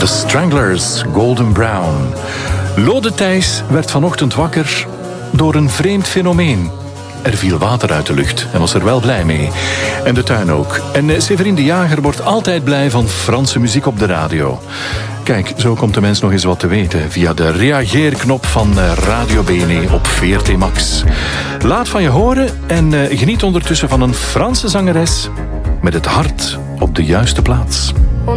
Stranglers, Golden Brown. Lode Thijs werd vanochtend wakker door een vreemd fenomeen. Er viel water uit de lucht en was er wel blij mee. En de tuin ook. En Séverine de Jager wordt altijd blij van Franse muziek op de radio. Kijk, zo komt de mens nog eens wat te weten via de reageerknop van Radio BNE op VRT Max. Laat van je horen en geniet ondertussen van een Franse zangeres met het hart op de juiste plaats.